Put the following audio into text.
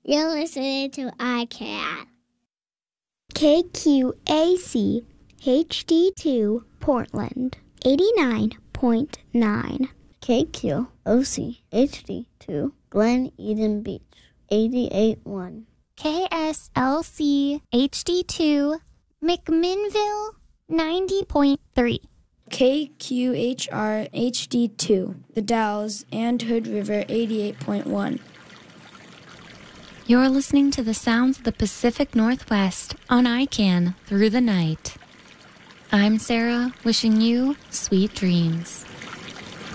You're listening to iCat. KQAC HD2 Portland 89.9. KQOC HD2 Glen Eden Beach 88.1. KSLC HD2 McMinnville 90.3. KQHR HD2 The Dalles and Hood River 88.1. You're listening to the sounds of the Pacific Northwest on ICANN through the night. I'm Sarah, wishing you sweet dreams.